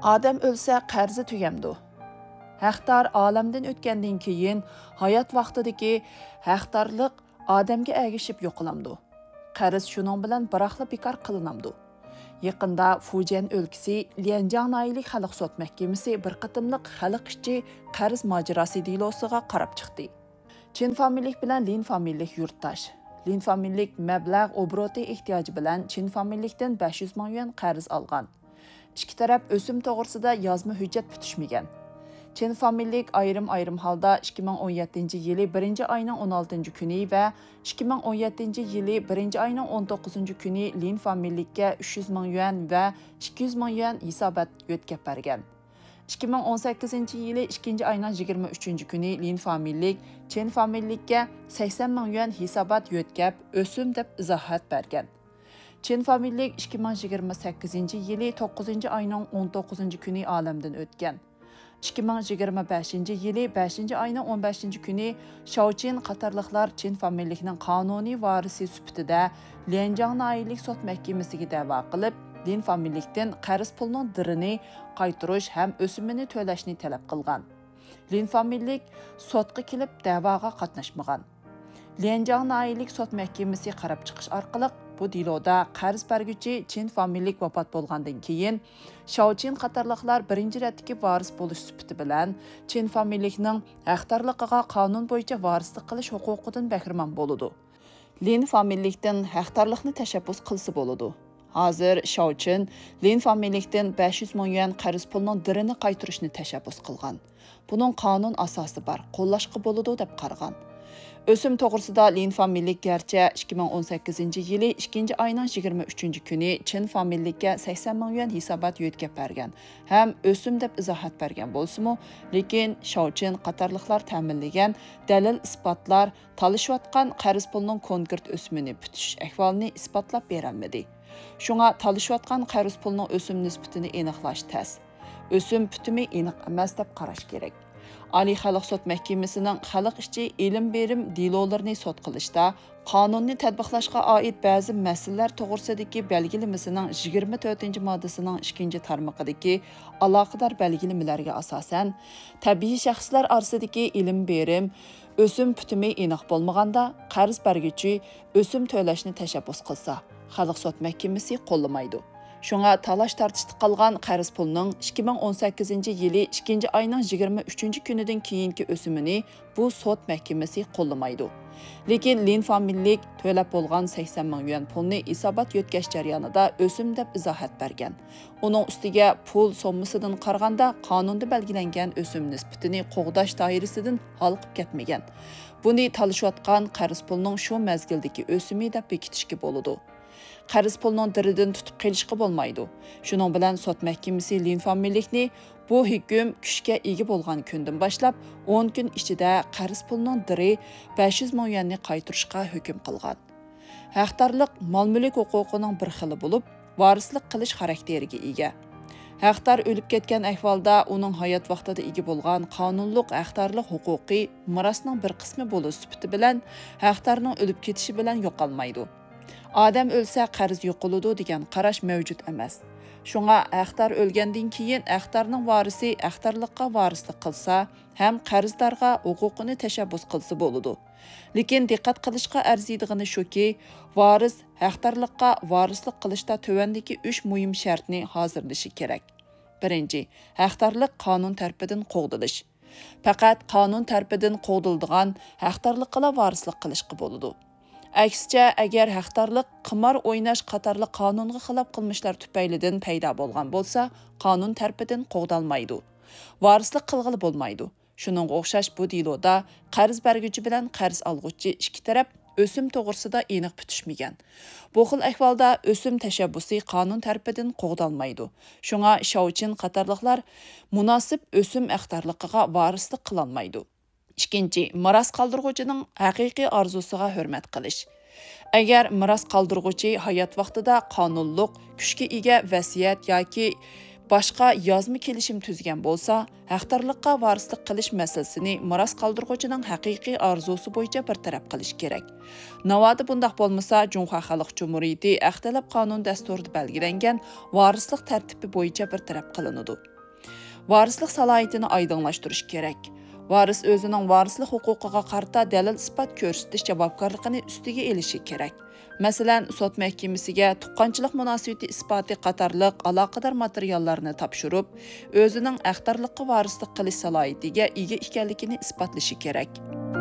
Odam o'lsa, qarzi tugamdi. Haqdor olamdan o'tgandan keyin hayot vaqtidagi haqdorlik odamga agishib yo'qilamdi. Qarz shuning bilan biroqla bekor qilinamdi. Yaqinda Fujian o'lkasi Lianjiang noyalik xalq sud mahkamasi bir qatimliq xalq ichi qarz mojarosi delosiga qarab chiqdi. Chin familiyalik bilan Lin familiyalik yurtdosh. Lin familiyalik mablag' obroti ehtiyoji bilan Chin familiyalikdan 500 ming yuan qarz olgan. İki taraf o'sim to'g'risida yozma hujjat bitishmagan. Chin familiyalik ayrim holda 2017-yili 1-oyning 16-kuni va 2017-yili 1-oyning 19-kuni Lin familiyalikka 300 ming yuan va 200 ming yuan hisobot yo'tkab bergan. 2018-yili 2-oyning 23-kuni Lin familiyalik Chin familiyalikka 80 ming yuan hisobot yo'tkab o'sim deb izohat bergan. Chin familiyalik 2028-yili 9-oyning 19-kuni olamdan o'tgan. 2025-yili 5-oyning 15-kuni Shaochin qatorliqlar Chin familiyalikning qonuniy varisi sifatida Lianjiang noyalik sud mahkamasiga da'vo qilib, Lin familiyalikdan qarz pulning dirini qaytarish ham o'simini to'lashni talab qilgan. Lin familiyalik sudga kelib da'voga qatnashmagan. Lianjiang noyalik sud mahkamasi qarab chiqish orqali bu deloda qarz berguvchi Chin familiyalik vafot bo'lgandan keyin Shaochin qatorliqlar birinchi ratdagi varis bo'lish sifati bilan Chin familiyalikning haqdorligiga qonun bo'yicha varislik qilish huquqidan bahramon bo'ladi. Lin familiyalikdan haqdorlikni tashabbus qilsa bo'ladi. Hozir Shaochin Lin familiyalikdan 500 ming yuan qarz pulining dirini qaytarishni tashabbus qilgan. Buning qonun asosi bor, qo'llashqa bo'ladi deb qaragan. O'sim to'g'risida Lin familiyalik garchi 2018-yili 2-oyning 23-kuni Chin familiyalikka 80 ming yuan hisobot yo'tkab bergan. Ham o'sim deb izohat bergan bo'lsa-mu, lekin Shaochin qatorliqlar ta'minlagan dalil isbotlar talishayotgan qarz pulining konkret o'simini bitish ahvolini isbotlab berolmadi. Shunga talishayotgan qarz pulining o'sim nisbatini aniqlash tez. O'sim bitimi aniq emas deb qarash kerak. Oliy xalq sud mahkamasining xalq ichi ilm berim delolarini sud qilishda qonunni tatbiqlashga oid ba'zi masalalar to'g'risidagi belgilamasining 24-moddasining 2-tarmog'idagi aloqador belgilamalarga asosan tabiiy shaxslar orasidagi ilm berim o'sim bitimi aniq bo'lmaganda qarz berguvchi o'sim to'lashni tashabbus qilsa, xalq sud mahkamasi qo'llamaydi. Shunga talash tartishda qolgan qarz pulining 2018-yili 2-oyning 23-kunidan keyingi o'simini bu sud mahkamasi qo'llamaydi. Lekin Lin familiyalik to'lab bo'lgan 80 ming yuan pulni hisobot yo'tkash jarayonida o'sim deb izohat bergan. Uning ustiga pul sommasidan qaraganda qonunda belgilangan o'sim nisbatini qo'g'dash doirasidan halqib ketmagan. Buni talishayotgan qarz pulining shu mazgildagi o'simi deb bekitishga bo'ladi. Qarz pulining diridan tutib qilishga bo'lmaydi. Shuning bilan sud mahkamasi Lin familiyalikni bu hukm kuchga ega bo'lgan kundan boshlab 10 kun ichida qarz pulining diri 500 ming yuanni qaytarishga hukm qilgan. Haqdorlik mol-mulk huquqining bir xili bo'lib, varislik qilish xarakteriga ega. Haqdor o'lib ketgan ahvolda uning hayot vaqtida ega bo'lgan qonunliq haqdorlik huquqi mirosning bir qismi bo'lish sifati bilan haqdorning o'lib ketishi bilan yo'qolmaydi. Odam o'lsa qarz yo'qoladi degan qarash mavjud emas. Shunga haqdor o'lgandan keyin haqdorning varisi haqdorlikqa varislik qilsa, ham qarzdorga huquqini tashabbus qilsa bo'ladi. Lekin diqqat qilishga arziydigani shuki, varis haqdorlikqa varislik qilishda tövandagi 3 muhim shartni hozirlashi kerak. Birinchi, haqdorlik qonun tarafidan qo'g'dilish. Faqat qonun tarafidan qo'g'diladigan haqdorlikqa varislik qilishga bo'ladi. Aksicha, agar haqdorlik qimor o'ynash qatorli qonunga xilof qilmishlar tufaylidan paydo bo'lgan bo'lsa, qonun tarafidan qo'g'dalmaydi. Varislik qilg'ili bo'lmaydi. Shuningga o'xshash bu deloda qarz berguvchi bilan qarz olguvchi ikki taraf o'sim to'g'risida aniq bitishmagan. Bu xil ahvolda o'sim tashabbusi qonun tarafidan qo'g'dalmaydi. Shunga Shaochin qatorliqlar munosib o'sim haqdorligiga varislik qilolmaydi. Ikkinchi, miros qoldirg'uchining haqiqiy orzusiga hurmat qilish. Agar miros qoldirg'uchi hayot vaqtida qonunliq kuchga ega vasiyat yoki boshqa yozma kelishim tuzgan bo'lsa, haqdorlikqa varislik qilish masalasini miros qoldirg'uchining haqiqiy orzusi bo'yicha bartaraf qilish kerak. Navoda bundaq bo'lmasa, Junxo Xalq Jumhuriyati Ixtilof qonun dasturida belgilangan varislik tartibi bo'yicha bartaraf qilinadi. Varislik salohiyatini oydinlashtirish kerak. Varis o'zining varislik huquqiga qarta dalil isbot ko'rsatish javobgarligini ustiga elishi kerak. Masalan, sud mahkamasiga tuqqanchilik munosabati isboti qatorliq aloqador materiallarni topshirib, o'zining aqdarlikqa varislik qilish salohiyatiga ega ekanligini isbotlashi kerak.